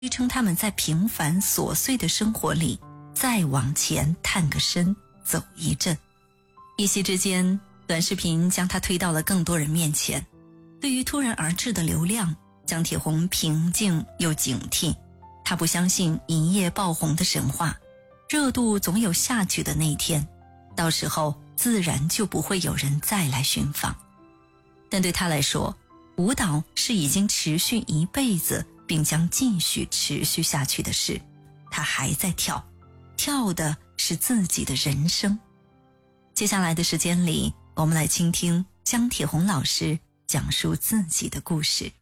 支撑他们在平凡琐碎的生活里再往前探个身，走一阵。一夕之间，短视频将他推到了更多人面前。对于突然而至的流量，姜铁红平静又警惕。他不相信一夜爆红的神话，热度总有下去的那一天，到时候自然就不会有人再来寻访。但对他来说，舞蹈是已经持续一辈子并将继续持续下去的事，他还在跳，跳的是自己的人生。接下来的时间里，我们来倾听姜铁红老师讲述自己的故事。